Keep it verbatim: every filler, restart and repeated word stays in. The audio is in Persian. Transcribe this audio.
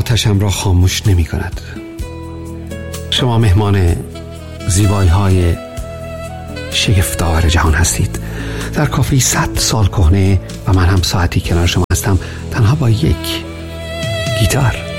آتشم را خاموش نمی کند. شما مهمان زیبایی های شگفت‌آور جهان هستید. در کافه صد سال کهنه و من هم ساعتی کنار شما هستم، تنها با یک گیتار.